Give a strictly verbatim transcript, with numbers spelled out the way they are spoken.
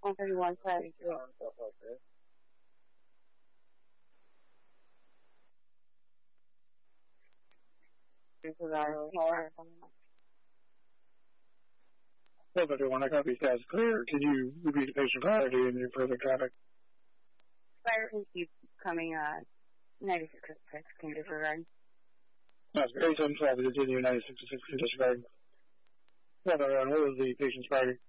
one thirty-one, sorry. one thirty-one, I copy stats clear. Can you repeat the patient prior to any further traffic? Fire can keep coming, uh, ninety-six to six, can disregard. That's great. eight seven twelve, continue ninety-six to six, can disregard. one thirty-one, what was the patient's priority?